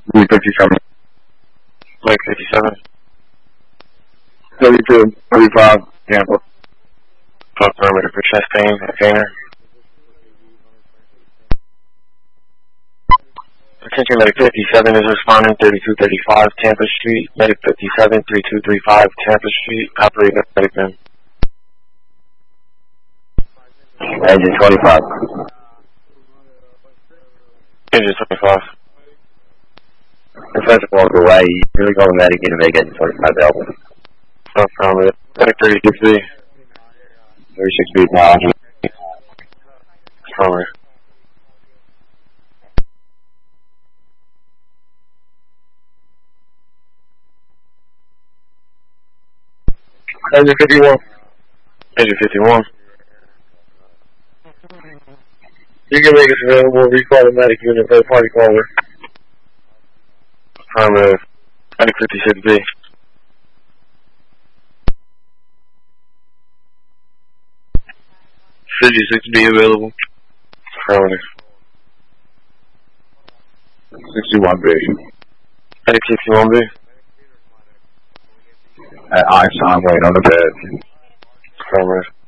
57. Lake 57. 32, 35, Tampa. Call perimeter for Chastain, container. Attention, Medic 57 is responding, 3235 Tampa Street. Medic 57, 3235 Tampa Street. Operator, Medic Ben. Engine 25. Engine 25. The first walk away, really going Medic in to make engine 25 available. No problem. Medic 36B. 36B now. Over. Engine 51. Engine 51. You can make us available, recall the Medic unit, third party caller. Affirmative. Medic 56B. 56B available. Affirmative. 61B. Medic 61B. At Einstein, wait on the bed. Affirmative.